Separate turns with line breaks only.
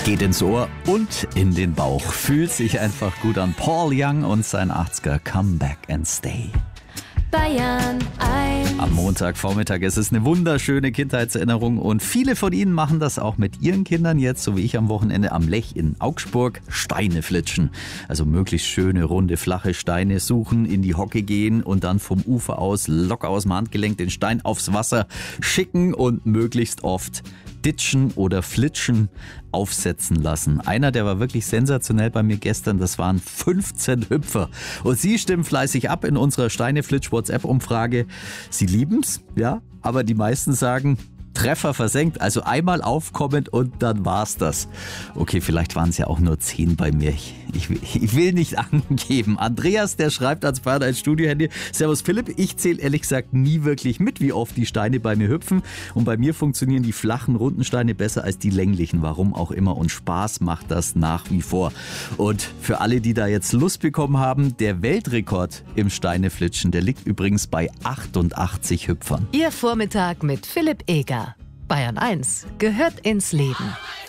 Geht ins Ohr und in den Bauch. Fühlt sich einfach gut an. Paul Young und sein 80er Come Back and Stay.
Bayern 1.
Am Montagvormittag ist es eine wunderschöne Kindheitserinnerung und viele von Ihnen machen das auch mit Ihren Kindern jetzt, so wie ich am Wochenende am Lech in Augsburg, Steine flitschen. Also möglichst schöne, runde, flache Steine suchen, in die Hocke gehen und dann vom Ufer aus locker aus dem Handgelenk den Stein aufs Wasser schicken und möglichst oft ditchen oder flitschen aufsetzen lassen. Einer, der war wirklich sensationell bei mir gestern, das waren 15 Hüpfer. Und Sie stimmen fleißig ab in unserer Steine-Flitsch-WhatsApp-Umfrage. Sie lieben's, ja, aber die meisten sagen, Treffer versenkt, also einmal aufkommend und dann war's das. Okay, vielleicht waren es ja auch nur 10 bei mir. Ich will nicht angeben. Andreas, der schreibt als Partner als Studiohandy: Servus Philipp, ich zähle ehrlich gesagt nie wirklich mit, wie oft die Steine bei mir hüpfen. Und bei mir funktionieren die flachen, runden Steine besser als die länglichen. Warum auch immer. Und Spaß macht das nach wie vor. Und für alle, die da jetzt Lust bekommen haben, der Weltrekord im Steineflitschen, der liegt übrigens bei 88 Hüpfern.
Ihr Vormittag mit Philipp Eger. Bayern 1 gehört ins Leben.